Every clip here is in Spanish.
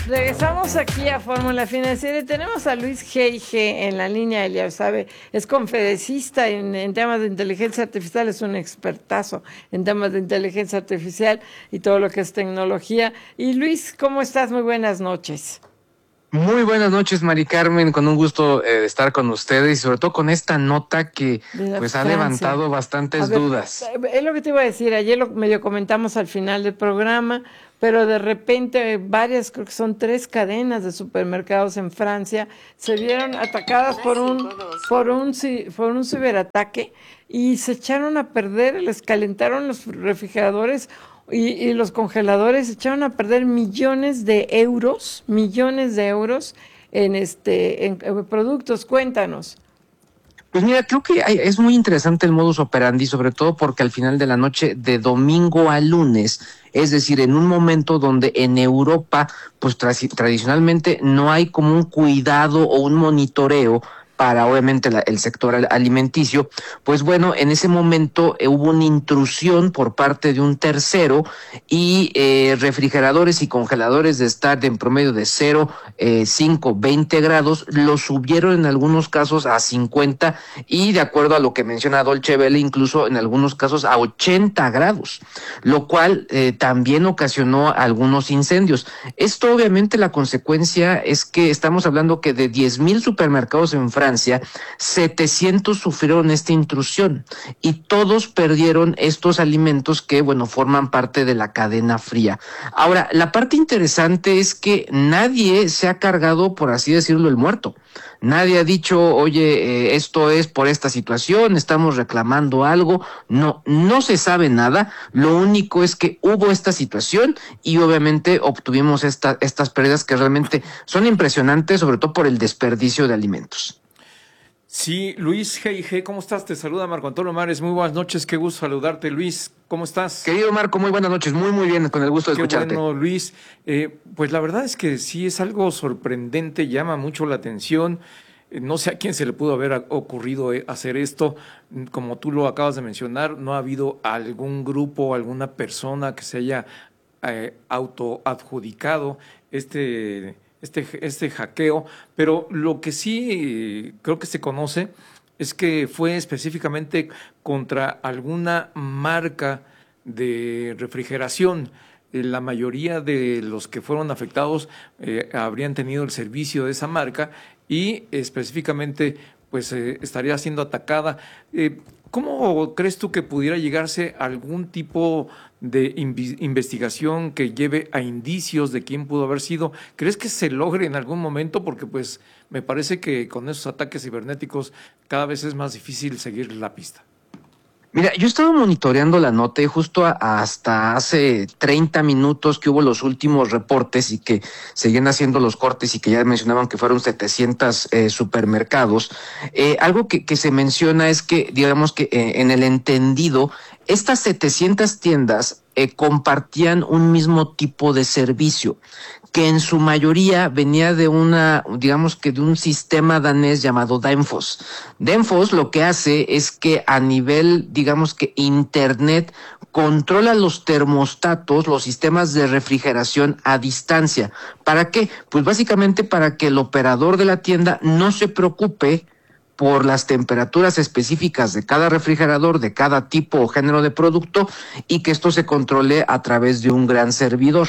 Regresamos aquí a Fórmula Financiera y tenemos a Luis G.I.G. en la línea. Él ya sabe, es conferencista en temas de inteligencia artificial, es un expertazo en temas de inteligencia artificial y todo lo que es tecnología. Y Luis, ¿cómo estás? Muy buenas noches. Muy buenas noches, Mari Carmen, con un gusto estar con ustedes y sobre todo con esta nota que De pues ha Francia. levantado A bastantes ver, dudas. es lo que te iba a decir, ayer lo medio comentamos al final del programa, pero de repente varias, creo que son 3 cadenas de supermercados en Francia, se vieron atacadas por un ciberataque y se echaron a perder, les calentaron los refrigeradores y los congeladores, se echaron a perder millones de euros en productos. Cuéntanos. Pues mira, creo que es muy interesante el modus operandi, sobre todo porque al final de la noche, de domingo a lunes, es decir, en un momento donde en Europa, pues tradicionalmente no hay como un cuidado o un monitoreo para obviamente el sector alimenticio, pues bueno, en ese momento hubo una intrusión por parte de un tercero y refrigeradores y congeladores de estar en promedio de 0, 5, 20 grados, lo subieron en algunos casos a 50 y de acuerdo a lo que menciona Dolce Vele, incluso en algunos casos a 80 grados, lo cual también ocasionó algunos incendios. Esto obviamente la consecuencia es que estamos hablando que de 10,000 supermercados en Francia, 700 sufrieron esta intrusión y todos perdieron estos alimentos que, bueno, forman parte de la cadena fría. Ahora, la parte interesante es que nadie se ha cargado, por así decirlo, el muerto. Nadie ha dicho, oye, esto es por esta situación, estamos reclamando algo. No, no se sabe nada. Lo único es que hubo esta situación y obviamente obtuvimos estas pérdidas que realmente son impresionantes, sobre todo por el desperdicio de alimentos. Sí, Luis G.I.G., ¿cómo estás? Te saluda Marco Antonio Mares. Muy buenas noches, qué gusto saludarte, Luis. ¿Cómo estás? Querido Marco, muy buenas noches, muy bien, con el gusto de Qué escucharte. bueno, Luis. Pues la verdad es que sí es algo sorprendente, llama mucho la atención. No sé a quién se le pudo haber ocurrido hacer esto. Como tú lo acabas de mencionar, no ha habido algún grupo, alguna persona que se haya autoadjudicado este hackeo, pero lo que sí creo que se conoce es que fue específicamente contra alguna marca de refrigeración. La mayoría de los que fueron afectados habrían tenido el servicio de esa marca y específicamente pues estaría siendo atacada. ¿Cómo crees tú que pudiera llegarse a algún tipo de investigación que lleve a indicios de quién pudo haber sido? ¿Crees que se logre en algún momento? Porque pues me parece que con esos ataques cibernéticos cada vez es más difícil seguir la pista. Mira, yo estaba monitoreando la nota y justo hasta hace 30 minutos que hubo los últimos reportes y que seguían haciendo los cortes y que ya mencionaban que fueron 700 supermercados. Algo que se menciona es que, digamos que en el entendido, estas 700 tiendas compartían un mismo tipo de servicio, que en su mayoría venía de digamos que de un sistema danés llamado Danfoss. Danfoss lo que hace es que a nivel, digamos que internet, controla los termostatos, los sistemas de refrigeración a distancia. ¿Para qué? Pues básicamente para que el operador de la tienda no se preocupe por las temperaturas específicas de cada refrigerador, de cada tipo o género de producto, y que esto se controle a través de un gran servidor.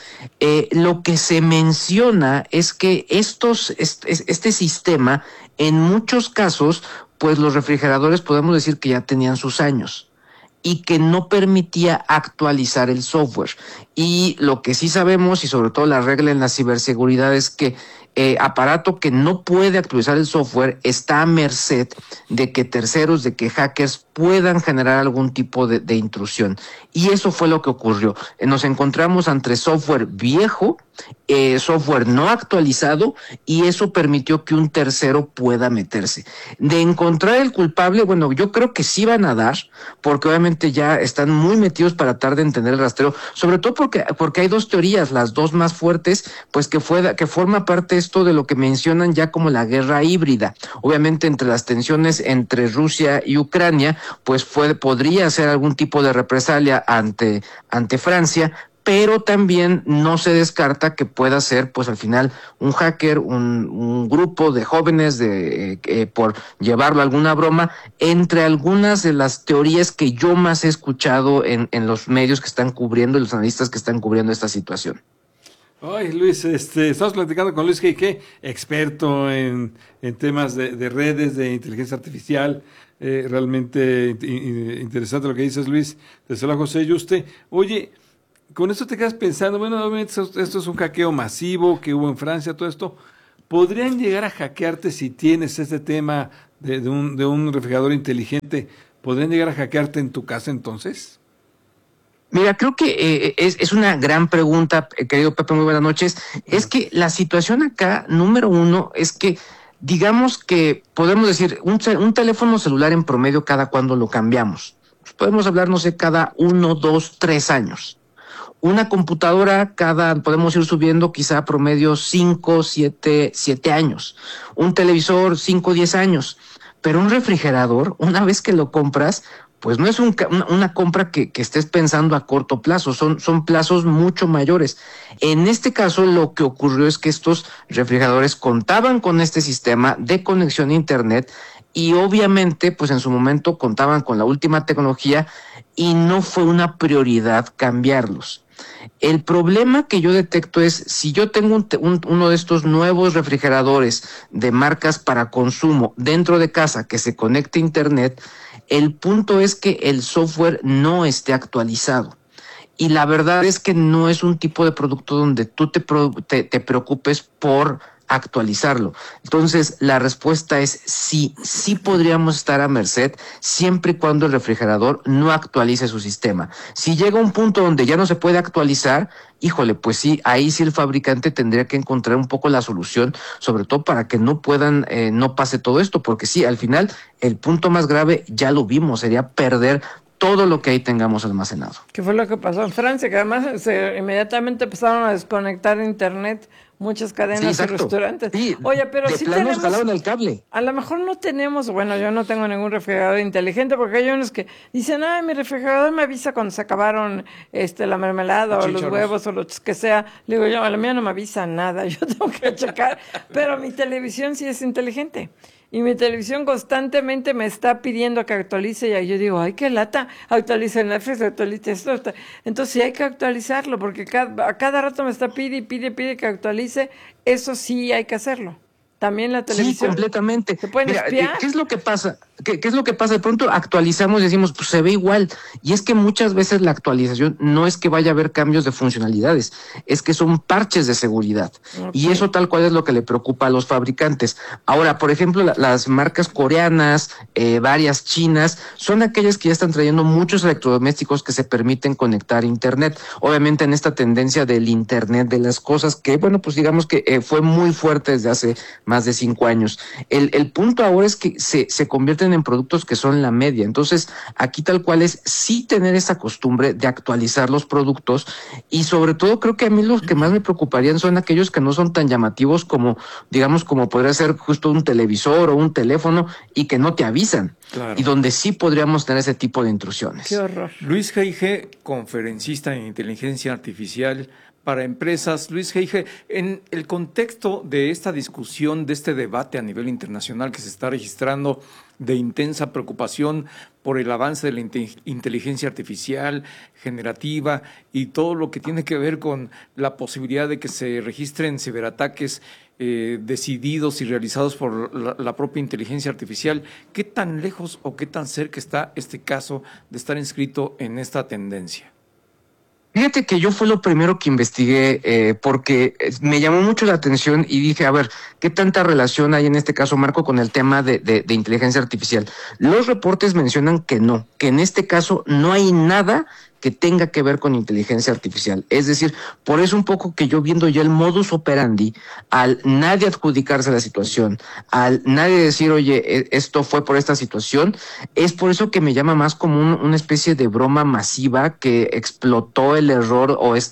Lo que se menciona es que este sistema, en muchos casos, pues los refrigeradores podemos decir que ya tenían sus años y que no permitía actualizar el software. Y lo que sí sabemos, y sobre todo la regla en la ciberseguridad, es que aparato que no puede actualizar el software está a merced de que terceros, de que hackers puedan generar algún tipo de intrusión. Y eso fue lo que ocurrió. Nos encontramos ante software viejo, software no actualizado, y eso permitió que un tercero pueda meterse. De encontrar el culpable, bueno, yo creo que sí van a dar, porque obviamente ya están muy metidos para tratar de entender el rastreo, sobre todo porque hay dos teorías, las dos más fuertes, pues que forma parte esto de lo que mencionan ya como la guerra híbrida. Obviamente entre las tensiones entre Rusia y Ucrania, pues podría ser algún tipo de represalia ante Francia, pero también no se descarta que pueda ser, pues al final, un hacker, un grupo de jóvenes por llevarlo a alguna broma, entre algunas de las teorías que yo más he escuchado en los medios que están cubriendo y los analistas que están cubriendo esta situación. Ay, Luis, estamos platicando con Luis G.I.G., experto en temas de redes, de inteligencia artificial. Realmente interesante lo que dices, Luis. Desde luego, José Yuste. Oye, con esto te quedas pensando, bueno, obviamente esto es un hackeo masivo que hubo en Francia, todo esto. ¿Podrían llegar a hackearte si tienes este tema de un refrigerador inteligente? ¿Podrían llegar a hackearte en tu casa entonces? Mira, creo que es una gran pregunta, querido Pepe, muy buenas noches. Es que la situación acá, número uno, es que digamos que podemos decir un teléfono celular en promedio cada cuando lo cambiamos. Pues podemos hablar, no sé, cada 1, 2, 3 años. Una computadora podemos ir subiendo quizá promedio 5, 7 años. Un televisor 5, 10 años. Pero un refrigerador, una vez que lo compras, pues no es una compra que estés pensando a corto plazo, son plazos mucho mayores. En este caso, lo que ocurrió es que estos refrigeradores contaban con este sistema de conexión a Internet y obviamente, pues en su momento contaban con la última tecnología y no fue una prioridad cambiarlos. El problema que yo detecto es, si yo tengo uno de estos nuevos refrigeradores de marcas para consumo dentro de casa que se conecte a Internet, el punto es que el software no esté actualizado. Y la verdad es que no es un tipo de producto donde tú te preocupes por actualizarlo. Entonces, la respuesta es sí podríamos estar a merced siempre y cuando el refrigerador no actualice su sistema. Si llega un punto donde ya no se puede actualizar, híjole, pues sí, ahí sí el fabricante tendría que encontrar un poco la solución, sobre todo para que no pase todo esto, porque sí, al final, el punto más grave ya lo vimos, sería perder todo lo que ahí tengamos almacenado. ¿Qué fue lo que pasó en Francia? Que además inmediatamente empezaron a desconectar internet muchas cadenas y restaurantes. Sí, oye, pero de sí plano jalaron el cable. A lo mejor no tenemos, bueno, yo no tengo ningún refrigerador inteligente porque hay unos que dicen, ay, mi refrigerador me avisa cuando se acabaron la mermelada o los huevos o lo que sea. Le digo yo, a la mía no me avisa nada, yo tengo que checar, pero mi televisión sí es inteligente. Y mi televisión constantemente me está pidiendo que actualice y yo digo, ay, qué lata, actualice el Netflix, actualice esto. Entonces sí hay que actualizarlo porque a cada rato me está pide que actualice. Eso sí hay que hacerlo. También la televisión. Sí, completamente. ¿Se pueden espiar? ¿Qué es lo que pasa? ¿Qué es lo que pasa? De pronto actualizamos y decimos, pues se ve igual. Y es que muchas veces la actualización no es que vaya a haber cambios de funcionalidades, es que son parches de seguridad. Okay. Y eso tal cual es lo que le preocupa a los fabricantes. Ahora, por ejemplo, las marcas coreanas, varias chinas, son aquellas que ya están trayendo muchos electrodomésticos que se permiten conectar a Internet. Obviamente en esta tendencia del Internet de las cosas, que bueno, pues digamos que fue muy fuerte desde hace más de 5 años. El punto ahora es que se convierten en productos que son la media. Entonces, aquí tal cual es sí tener esa costumbre de actualizar los productos y sobre todo creo que a mí los que más me preocuparían son aquellos que no son tan llamativos como, digamos, como podría ser justo un televisor o un teléfono y que no te avisan. Claro. Y donde sí podríamos tener ese tipo de intrusiones. Qué horror. Luis G.I.G., conferencista en inteligencia artificial para empresas. Luis G.I.G., en el contexto de esta discusión, de este debate a nivel internacional que se está registrando de intensa preocupación por el avance de la inteligencia artificial generativa y todo lo que tiene que ver con la posibilidad de que se registren ciberataques decididos y realizados por la propia inteligencia artificial, ¿qué tan lejos o qué tan cerca está este caso de estar inscrito en esta tendencia? Fíjate que yo fue lo primero que investigué porque me llamó mucho la atención y dije, a ver, ¿qué tanta relación hay en este caso, Marco, con el tema de inteligencia artificial? Los reportes mencionan que no, que en este caso no hay nada que tenga que ver con inteligencia artificial. Es decir, por eso un poco que yo viendo ya el modus operandi, al nadie adjudicarse la situación, al nadie decir, oye, esto fue por esta situación, es por eso que me llama más como una especie de broma masiva que explotó el error o esta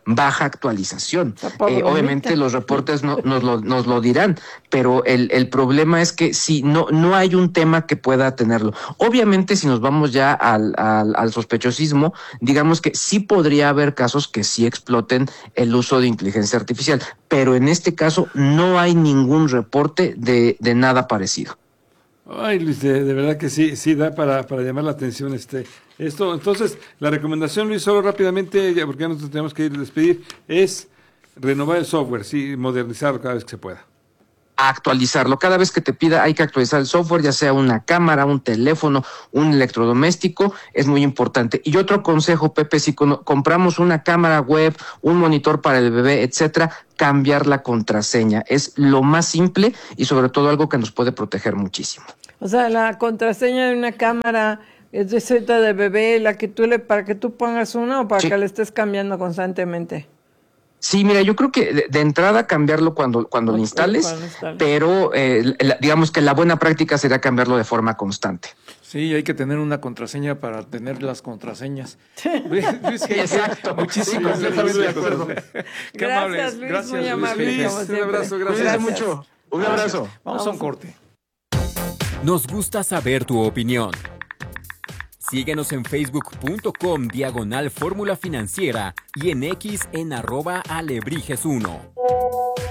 baja actualización. Obviamente Obviamente los reportes nos lo dirán, pero el problema es que si no hay un tema que pueda tenerlo. Obviamente, si nos vamos ya al sospechosismo, digamos que sí podría haber casos que sí exploten el uso de inteligencia artificial, pero en este caso no hay ningún reporte de nada parecido. Ay, Luis, de verdad que sí da para llamar la atención esto. Entonces, la recomendación, Luis, solo rápidamente, ya porque ya nos tenemos que ir a despedir, es renovar el software, sí, modernizarlo cada vez que se pueda. Actualizarlo. Cada vez que te pida hay que actualizar el software, ya sea una cámara, un teléfono, un electrodoméstico, es muy importante. Y otro consejo, Pepe, si compramos una cámara web, un monitor para el bebé, etcétera, cambiar la contraseña. Es lo más simple y sobre todo algo que nos puede proteger muchísimo. O sea, la contraseña de una cámara es de bebé, para que tú pongas una o para que le estés cambiando constantemente. Sí, mira, yo creo que de entrada cambiarlo cuando lo instales, pero digamos que la buena práctica sería cambiarlo de forma constante. Sí, hay que tener una contraseña para tener las contraseñas. Luis, exacto. Muchísimas gracias. De acuerdo. Qué Gracias, Luis, gracias, muy amable. Luis, un abrazo, gracias. Mucho. Un abrazo. Vamos a un corte. Nos gusta saber tu opinión. Síguenos en facebook.com/Fórmula Financiera y en X en @Alebrijes1.